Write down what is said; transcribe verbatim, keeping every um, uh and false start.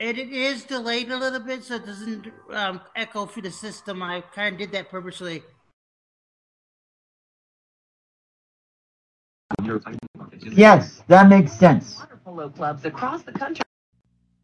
And it is delayed a little bit, so it doesn't um, echo through the system. I kind of did that purposely. Yes, that makes sense. Water polo clubs across the country.